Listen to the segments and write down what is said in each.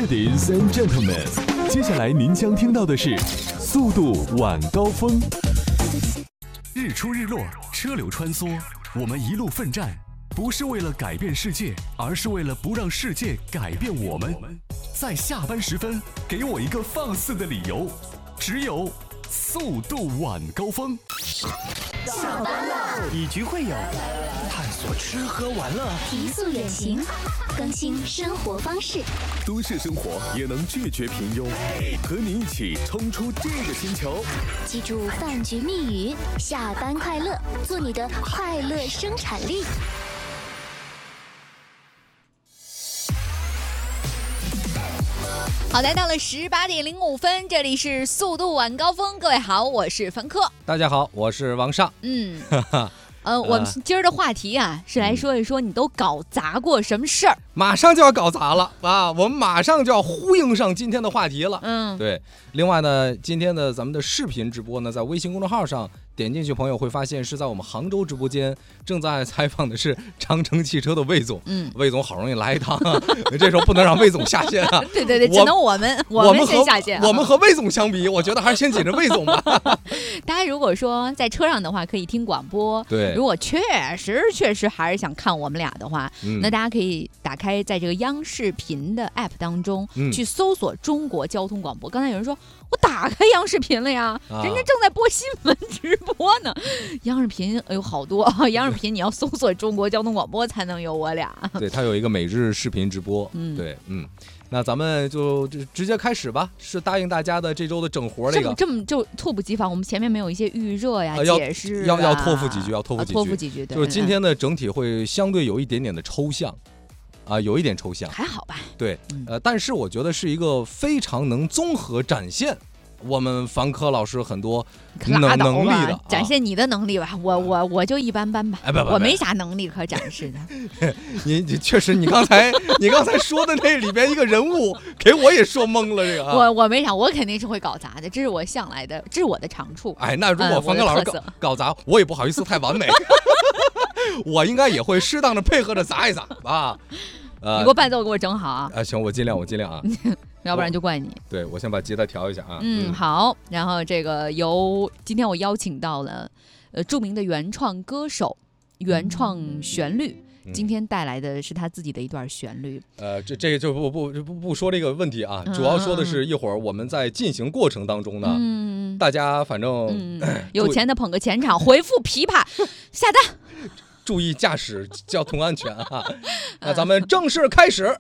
Ladies and gentlemen， 接下来您将听到的是速度晚高峰。日出日落，车流穿梭，我们一路奋战，不是为了改变世界，而是为了不让世界改变我们。在下班时分，给我一个放肆的理由，只有速度晚高峰。 下班了， 以局会友，探索吃喝玩乐， 提速远行，更新生活方式。 都市生活也能拒绝平庸，和你一起冲出这个星球。 记住饭局密语：下班快乐，做你的快乐生产力。 好，来到了18:05，这里是速度晚高峰。各位好，我是凡客。 大家好，我是王尚。 我们今儿的话题啊，是来说一说你都搞砸过什么事儿。 马上就要搞砸了啊！我们马上就要呼应上今天的话题了。对。另外呢，今天的咱们的视频直播呢，在微信公众号上点进去，朋友会发现是在我们杭州直播间正在采访的是长城汽车的魏总。魏总好容易来一趟，这时候不能让魏总下线啊。 对，只能我们先下线。 我们和魏总相比，我觉得还是先紧着魏总吧。 大家如果说在车上的话，可以听广播。 对。 如果确实还是想看我们俩的话，那大家可以打开在这个央视频的 app 当中，去搜索中国交通广播。刚才有人说我打开央视频了呀，人家正在播新闻直播呢。央视频有好多啊，央视频你要搜索中国交通广播才能有我俩。 对，它有一个每日视频直播。对，那咱们就直接开始吧，是答应大家的这周的整活那个。 这么就猝不及防，我们前面没有一些预热呀、解释要托付几句，托付几句。 对， 就是今天的整体会相对有一点点的抽象。有一点抽象， 还好吧？ 对，但是我觉得是一个非常能综合展现我们凡科老师很多能力的， 展现你的能力吧。我就一般般吧，我没啥能力可展示的。 你确实，你刚才说的那里边一个人物，给我也说懵了。这个我没啥，我肯定是会搞砸的，这是我向来的，这是我的长处。 那如果凡科老师搞砸，我也不好意思太完美。我应该也会适当的配合着砸一砸啊。 你给我伴奏，给我整好啊！ 行，我尽量啊， 要不然就怪你。 对，我先把吉他调一下啊。 好。然后这个今天我邀请到了著名的原创歌手，原创旋律，今天带来的是他自己的一段旋律。 这个就不说这个问题啊，主要说的是一会儿我们在进行过程当中呢，大家反正有钱的捧个钱场，回复琵琶下单。 注意驾驶交通安全啊！那咱们正式开始。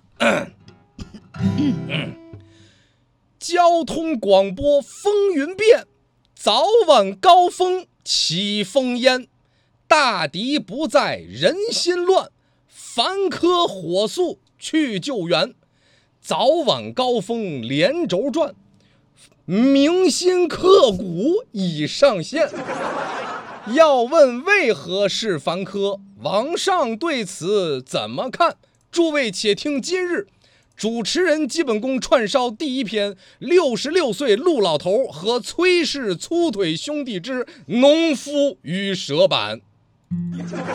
交通广播风云变，早晚高峰起风烟。大敌不在人心乱，凡科火速去救援。早晚高峰连轴转，铭心刻骨已上线。要问为何是凡科，王尚对此怎么看？诸位且听今日主持人基本功串烧第一篇，66岁陆老头和崔氏粗腿兄弟之农夫与蛇板。